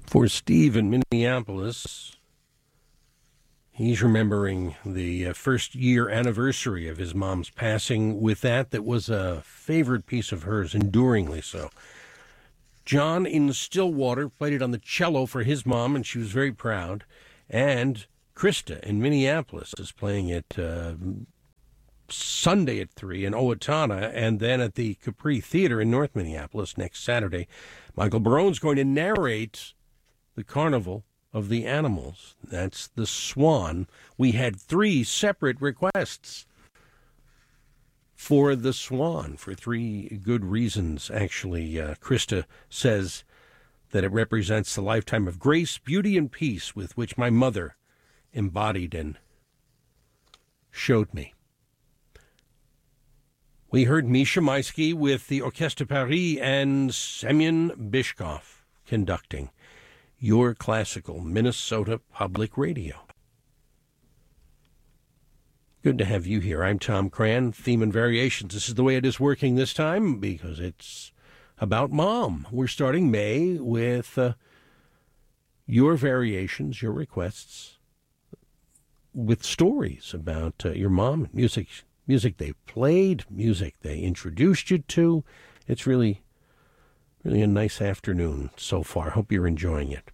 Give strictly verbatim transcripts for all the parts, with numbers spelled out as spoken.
For Steve in Minneapolis, he's remembering the uh, first year anniversary of his mom's passing with that that was a favorite piece of hers, enduringly so. John in Stillwater played it on the cello for his mom, and she was very proud. And Krista in Minneapolis is playing it uh, Sunday at three in Owatonna, and then at the Capri Theater in North Minneapolis next Saturday. Michael Barone's going to narrate the Carnival of the Animals. That's the Swan. We had three separate requests for the Swan for three good reasons, actually. Uh, Krista says that it represents the lifetime of grace, beauty, and peace with which my mother embodied and showed me. We heard Misha Maisky with the Orchestre Paris and Semyon Bishkov conducting Your Classical Minnesota Public Radio. Good to have you here. I'm Tom Cran, Theme and Variations. This is the way it is working this time because it's about Mom. We're starting May with uh, your variations, your requests, with stories about uh, your mom, music, music they played, music they introduced you to. It's really, really a nice afternoon so far. Hope you're enjoying it.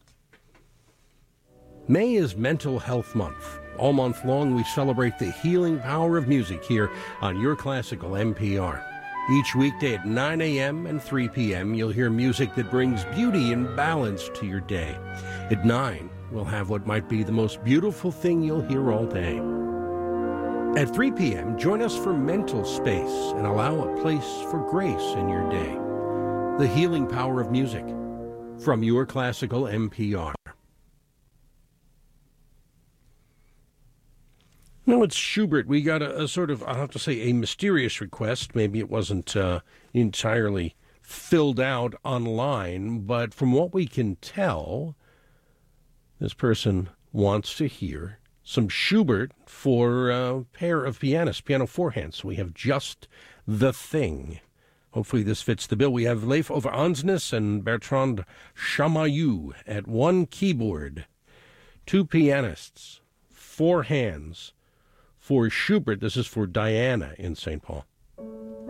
May is Mental Health Month. All month long, we celebrate the healing power of music here on Your Classical N P R. Each weekday at nine a.m. and three p.m., you'll hear music that brings beauty and balance to your day. At nine, we'll have what might be the most beautiful thing you'll hear all day. At three p.m., join us for Mental Space and allow a place for grace in your day. The healing power of music from Your Classical N P R. No, it's Schubert. We got a, a sort of, I'll have to say, a mysterious request. Maybe it wasn't uh, entirely filled out online, but from what we can tell, this person wants to hear some Schubert for a pair of pianists, piano forehands. We have Just the Thing. Hopefully this fits the bill. We have Leif Ove Ansnes and Bertrand Chamayou at one keyboard, two pianists, four hands. For Schubert, this is for Diana in Saint Paul.